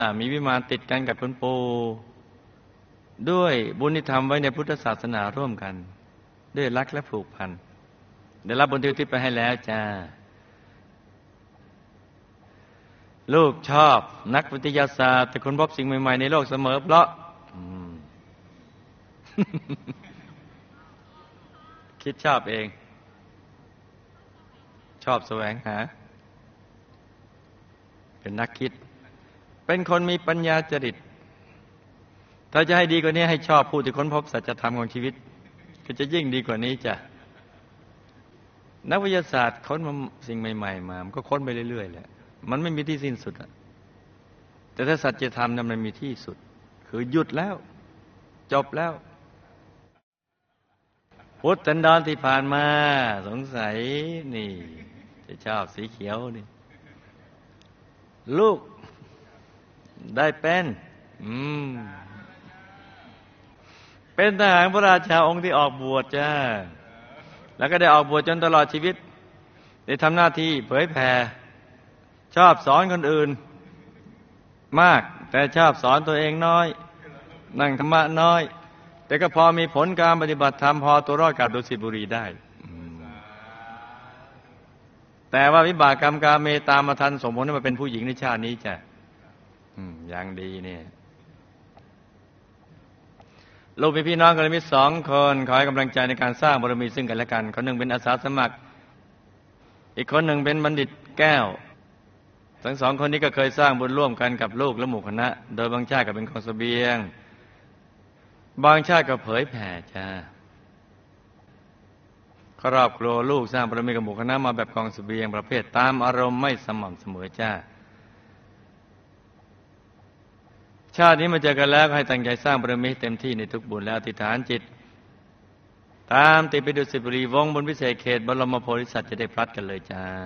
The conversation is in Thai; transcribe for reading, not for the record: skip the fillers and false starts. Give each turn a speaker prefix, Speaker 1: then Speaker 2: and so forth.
Speaker 1: มีวิมานติดกันกับคุณปู่ด้วยบุญที่ทำไว้ในพุทธศาสนาร่วมกันด้วยรักและผูกพันได้รับบุญที่อุทิศไปให้แล้วจ้าลูกชอบนักวิทยาศาสตร์แต่ค้นพบสิ่งใหม่ๆในโลกเสมอเพราะคิดชอบเองชอบแสวงหาเป็นนักคิดเป็นคนมีปัญญาจริตถ้าจะให้ดีกว่านี้ให้ชอบผู้ที่ค้นพบสัจธรรมของชีวิตก็จะยิ่งดีกว่านี้จ้ะนักวิทยาศาสตร์ค้นมาสิ่งใหม่ๆมามันก็ค้นไปเรื่อยๆแหละมันไม่มีที่สิ้นสุดอะแต่ถ้าสัจธรรมนั้นมันมีที่สุดคือหยุดแล้วจบแล้วพุทธันดรที่ผ่านมาสงสัยนี่จะชอบสีเขียวนี่ลูกได้เป็นทหารพระราชาองค์ที่ออกบวชจ้าแล้วก็ได้ออกบวชจนตลอดชีวิตได้ทำหน้าที่เผยแผ่ชอบสอนคนอื่นมากแต่ชอบสอนตัวเองน้อยนั่งธรรมะน้อยแต่ก็พอมีผลการปฏิบัติธรรมพอตัวรอดกับดุสิตบุรีได้แต่ว่าวิบากกรรมกาเมตามมาทันส่งผลให้มาเป็นผู้หญิงในชาตินี้จ้ะอย่างดีเนี่ยลูกมีพี่น้องกันมี2 คนขอให้กำลังใจในการสร้างบารมีซึ่งกันและกันคนหนึ่งเป็นอาสาสมัครอีกคนหนึ่งเป็นบัณฑิตแก้วทั้ง2 คนนี้ก็เคยสร้างบุญร่วมกันกับลูกและหมู่คณะโดยบางชาติก็เป็นกองเสบียงบางชาติก็เผยแผ่จ้าครอบครัวลูกสร้างบารมีกับหมู่คณะมาแบบกองเสบียงประเภทตามอารมณ์ไม่สม่ำเสมอจ้าชาตินี้มาเจอกันแล้วให้ตั้งใจสร้างบารมีเต็มที่ในทุกบุญและอธิษฐานจิตตามติดไปดุสิตบุรีวงบนวิเศษเขตบรมโพธิสัตว์จะได้พลัดกันเลยจ้า